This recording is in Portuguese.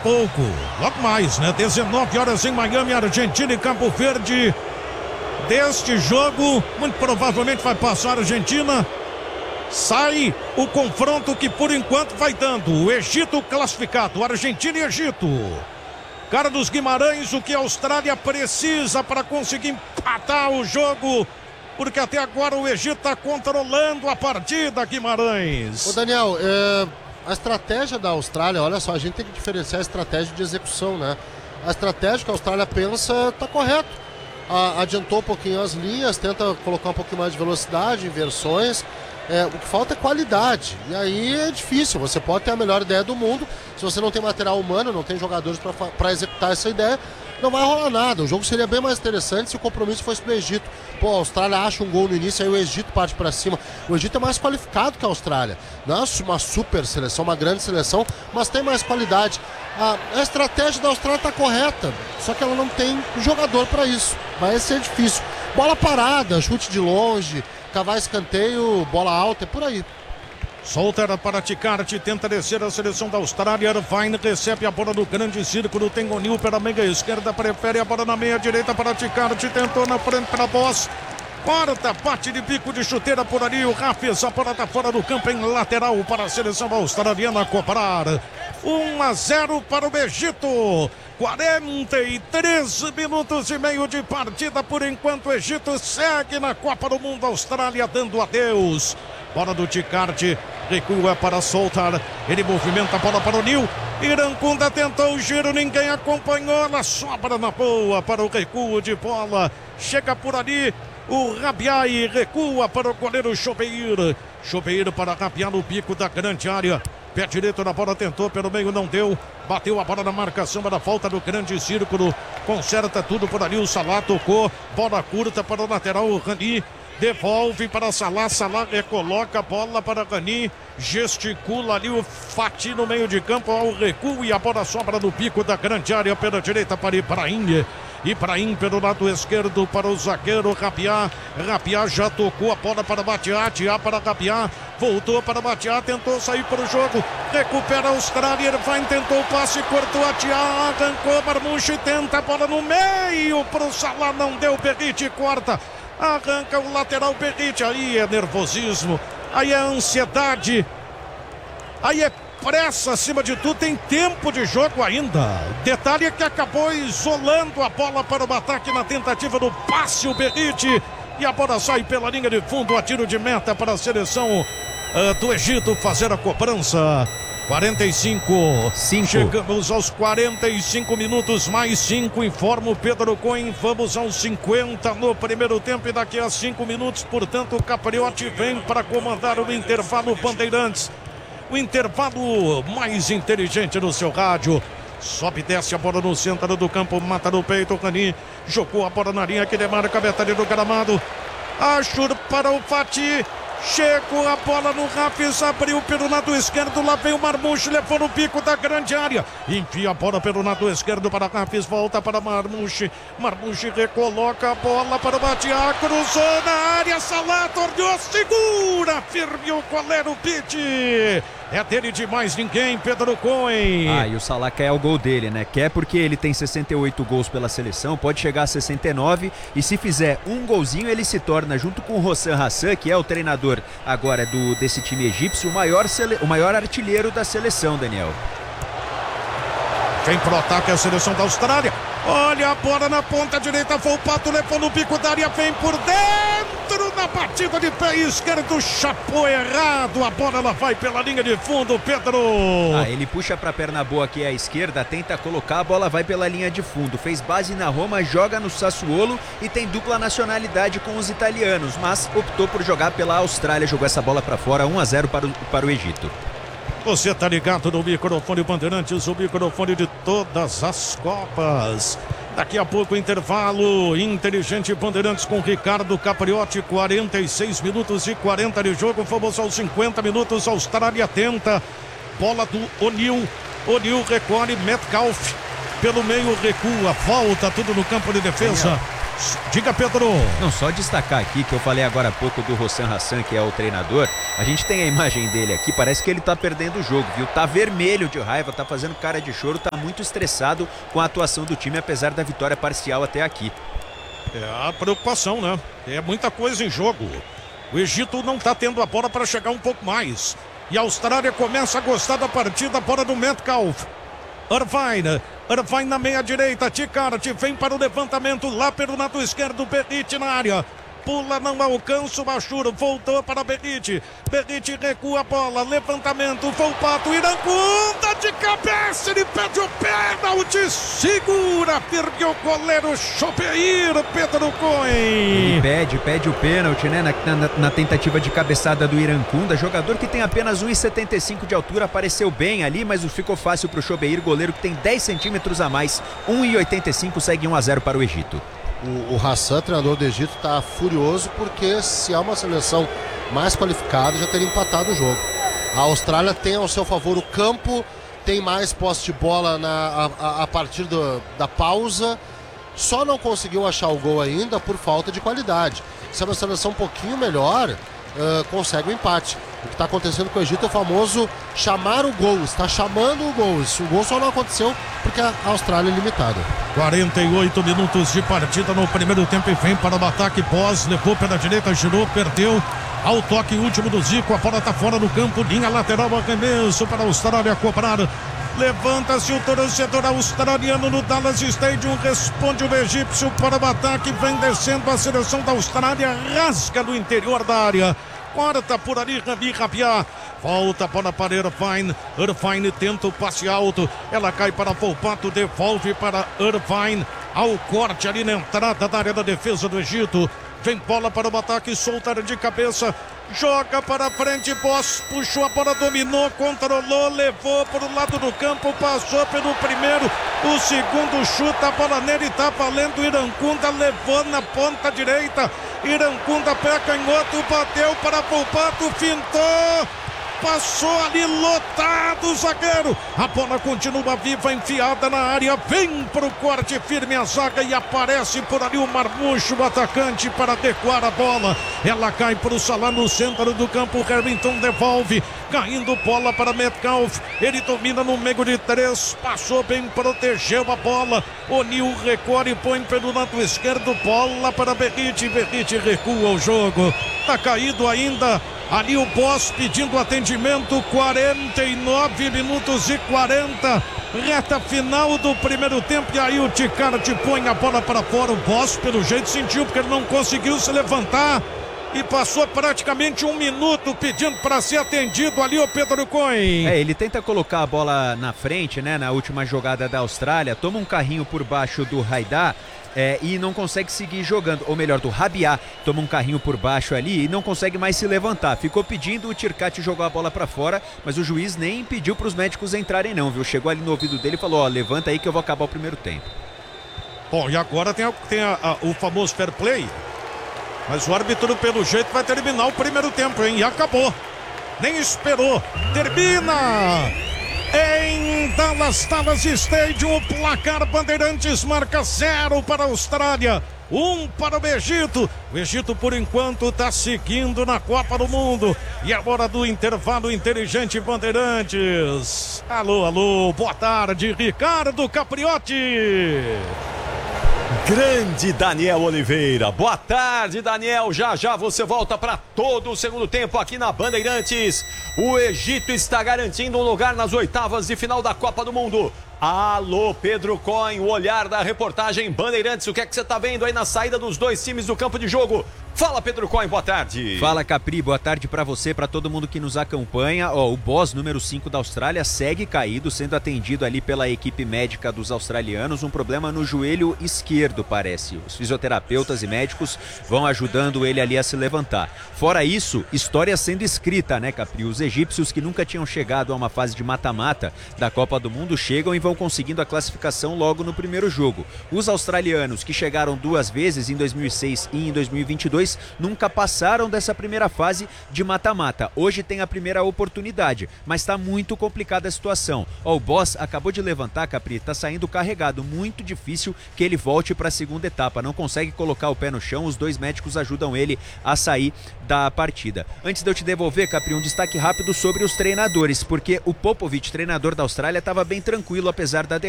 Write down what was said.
pouco, logo mais, né? 19 horas em Miami, Argentina e Cabo Verde. Deste jogo, muito provavelmente vai passar a Argentina. Sai o confronto que por enquanto vai dando o Egito classificado, Argentina e Egito. Carlos Guimarães, o que a Austrália precisa para conseguir empatar o jogo, porque até agora o Egito está controlando a partida, Guimarães. Ô Daniel, a estratégia da Austrália, olha só, a gente tem que diferenciar a estratégia de execução, né? A estratégia que a Austrália pensa está correto. Adiantou um pouquinho as linhas, tenta colocar um pouquinho mais de velocidade, inversões. O que falta é qualidade, e aí é difícil. Você pode ter a melhor ideia do mundo, se você não tem material humano, não tem jogadores para executar essa ideia, não vai rolar nada. O jogo seria bem mais interessante se o compromisso fosse do Egito. Pô, a Austrália acha um gol no início, aí o Egito parte para cima. O Egito é mais qualificado que a Austrália, não é uma super seleção, uma grande seleção, mas tem mais qualidade. A estratégia da Austrália está correta, só que ela não tem jogador para isso, vai ser difícil. Bola parada, chute de longe, cavar escanteio, bola alta, é por aí. Solta para Ticarte, tenta descer a seleção da Austrália. Irvine recebe a bola no grande círculo, tem O'Neill pela meia esquerda, prefere a bola na meia direita para Ticarte, tentou na frente para Boss. Quarta, bate de bico de chuteira por ali, o Rafes, a bola tá fora do campo em lateral para a seleção australiana cobrar. 1-0 para o Egito. 43 minutos e meio de partida por enquanto. O Egito segue na Copa do Mundo, Austrália dando adeus. Bola do Ticarte, recua para soltar, ele movimenta a bola para o Nil. Irancunda tentou o giro, ninguém acompanhou, ela sobra na boa para o recuo de bola. Chega por ali o Rabiá e recua para o goleiro Chopeir. Chopeir para Rabiá no bico da grande área. Pé direito na bola, tentou pelo meio, não deu. Bateu a bola na marcação, mas na falta do grande círculo. Conserta tudo por ali, o Salah tocou. Bola curta para o lateral, o Rani. Devolve para Salah, Salah recoloca a bola para Rani. Gesticula ali o Fati no meio de campo, ao recuo e a bola sobra no bico da grande área pela direita para Ibrahim. Ibrahim pelo lado esquerdo para o zagueiro Rabiá. Rabiá já tocou a bola para Batiá, Tiá para Rabiá. Voltou para Batiá, tentou sair para o jogo. Recupera a Austrália, Irvine tentou o passe, cortou a Tiá, arrancou Marmouche, tenta a bola no meio para o Salah, não deu, Perrite corta. Arranca o lateral Perrite, aí é nervosismo, aí é ansiedade, aí é pressa acima de tudo, tem tempo de jogo ainda. Detalhe é que acabou isolando a bola para o ataque na tentativa do passe, o Perrite, e a bola sai pela linha de fundo, a tiro de meta para a seleção do Egito fazer a cobrança. 45. Chegamos aos 45 minutos mais 5. Informa o Pedro Cohen. Vamos aos 50 no primeiro tempo. E daqui a 5 minutos, portanto, o Capriotti vem para comandar o intervalo Bandeirantes. O intervalo mais inteligente no seu rádio. Sobe e desce a bola no centro do campo. Mata no peito. O Rani jogou a bola na linha que demarca a metade do gramado. Ashur para o Fati. Chegou a bola no Rafis, abriu pelo lado esquerdo, lá vem o Marmouche, levou no pico da grande área, enfia a bola pelo lado esquerdo para Rafis, volta para Marmouche, Marmouche recoloca a bola para o Batiá, cruzou na área, Salah torneou, segura, firme o goleiro Pitti. É dele de mais ninguém, Pedro Cohen. E o Salah quer o gol dele, né? Quer porque ele tem 68 gols pela seleção, pode chegar a 69 e se fizer um golzinho ele se torna, junto com o Hossam Hassan, que é o treinador agora desse time egípcio, o maior artilheiro da seleção, Daniel. Vem pro ataque a seleção da Austrália. Olha a bola na ponta direita, foi o Pato, levou no bico da área, vem por dentro na batida de pé esquerdo, chapou errado, a bola ela vai pela linha de fundo, Pedro. Ele puxa pra perna boa aqui à esquerda, tenta colocar, a bola vai pela linha de fundo, fez base na Roma, joga no Sassuolo e tem dupla nacionalidade com os italianos, mas optou por jogar pela Austrália, jogou essa bola pra fora, 1-0 para o Egito. Você tá ligado no microfone Bandeirantes, o microfone de todas as Copas. Daqui a pouco intervalo inteligente Bandeirantes com Ricardo Capriotti, 46 minutos e 40 de jogo, vamos aos 50 minutos, Austrália tenta, bola do O'Neill recolhe, Metcalf pelo meio recua, volta tudo no campo de defesa. Diga, Pedro. Não, só destacar aqui que eu falei agora há pouco do Hossam Hassan, que é o treinador. A gente tem a imagem dele aqui, parece que ele tá perdendo o jogo, viu? Tá vermelho de raiva, tá fazendo cara de choro, tá muito estressado com a atuação do time, apesar da vitória parcial até aqui. É a preocupação, né? É muita coisa em jogo. O Egito não tá tendo a bola para chegar um pouco mais. E a Austrália começa a gostar da partida, bola do Metcalf. Irvine na meia direita, Ticart vem para o levantamento lá pelo lado esquerdo, Berrit na área. Pula, não alcança o Bachur, voltou para Berrit. Berrit recua a bola, levantamento, Volpato, Irangunda de cabeça, ele pede o pênalti, segura, perdeu o goleiro Chopeir, Pedro Cohen. Ele pede o pênalti, né, na tentativa de cabeçada do Irangunda, jogador que tem apenas 1,75 de altura, apareceu bem ali, mas ficou fácil para o Chopeir, goleiro que tem 10 centímetros a mais, 1,85, segue 1-0 para o Egito. O Hassan, treinador do Egito, está furioso porque se há uma seleção mais qualificada já teria empatado o jogo. A Austrália tem ao seu favor o campo, tem mais posse de bola a partir da pausa, só não conseguiu achar o gol ainda por falta de qualidade. Se é uma seleção um pouquinho melhor, consegue o empate. O que está acontecendo com o Egito é o famoso chamar o gol, está chamando o gol. O gol só não aconteceu porque a Austrália é limitada. 48 minutos de partida no primeiro tempo e vem para o ataque. Pós, levou pela direita, girou, perdeu. Ao toque último do Zico, a bola está fora do campo, linha lateral, arremesso para a Austrália cobrar. Levanta-se o torcedor australiano no Dallas Stadium, responde o egípcio para o ataque, vem descendo a seleção da Austrália, rasga no interior da área. Corta por ali, Rami Rabiá. Volta a bola para Irvine. Irvine tenta o passe alto. Ela cai para Volpato, devolve para Irvine. Ao corte ali na entrada da área da defesa do Egito. Vem bola para o ataque, solta de cabeça. Joga para frente, Boss. Puxou a bola, dominou, controlou, levou para o lado do campo. Passou pelo primeiro. O segundo chuta a bola nele, tá valendo. Irangunda levou na ponta direita. Irangunda pé canhoto, bateu para Volpato, fintou. Passou ali, lotado o zagueiro. A bola continua viva, enfiada na área. Vem pro corte firme a zaga e aparece por ali o Marmucho, o atacante, para adequar a bola. Ela cai pro Salah no centro do campo. Harrington devolve. Caindo bola para Metcalf. Ele domina no meio de 3. Passou bem, protegeu a bola. O'Neal recorre e põe pelo lado esquerdo. Bola para Berrit. Berrit recua o jogo. Tá caído ainda. Ali o Boss pedindo atendimento, 49 minutos e 40, reta final do primeiro tempo, e aí o Ticart põe a bola para fora. O Boss pelo jeito sentiu, porque ele não conseguiu se levantar e passou praticamente 1 minuto pedindo para ser atendido ali o Pedro Cohen. Ele tenta colocar a bola na frente, né, na última jogada da Austrália, toma um carrinho por baixo do Haidar. E não consegue seguir jogando, ou melhor, do Rabiá, toma um carrinho por baixo ali e não consegue mais se levantar. Ficou pedindo, o Ticart jogou a bola pra fora, mas o juiz nem pediu pros médicos entrarem não, viu? Chegou ali no ouvido dele e falou, ó, levanta aí que eu vou acabar o primeiro tempo. Bom, e agora tem o famoso fair play, mas o árbitro pelo jeito vai terminar o primeiro tempo, hein? E acabou, nem esperou, termina! Em Dallas Stadium, o placar Bandeirantes marca 0 para a Austrália, 1 para o Egito. O Egito, por enquanto, está seguindo na Copa do Mundo. E a hora do intervalo inteligente Bandeirantes. Alô, boa tarde, Ricardo Capriotti. Grande Daniel Oliveira, boa tarde Daniel, já você volta para todo o segundo tempo aqui na Bandeirantes. O Egito está garantindo um lugar nas oitavas de final da Copa do Mundo. Alô Pedro Cohen, o olhar da reportagem Bandeirantes, o que é que você está vendo aí na saída dos dois times do campo de jogo? Fala Pedro Cohen, boa tarde. Fala Capri, boa tarde para você, para todo mundo que nos acompanha. O boss número 5 da Austrália segue caído, sendo atendido ali pela equipe médica dos australianos, um problema no joelho esquerdo parece. Os fisioterapeutas e médicos vão ajudando ele ali a se levantar. Fora isso, história sendo escrita, né Capri? Os egípcios que nunca tinham chegado a uma fase de mata-mata da Copa do Mundo chegam e vão conseguindo a classificação logo no primeiro jogo. Os australianos que chegaram 2 vezes, em 2006 e em 2022, dois nunca passaram dessa primeira fase de mata-mata. Hoje tem a primeira oportunidade, mas está muito complicada a situação. Ó, o Boss acabou de levantar, Capri, tá saindo carregado, muito difícil que ele volte para a segunda etapa, não consegue colocar o pé no chão, os dois médicos ajudam ele a sair da partida. Antes de eu te devolver, Capri, um destaque rápido sobre os treinadores, porque o Popovic, treinador da Austrália, estava bem tranquilo apesar da derrota.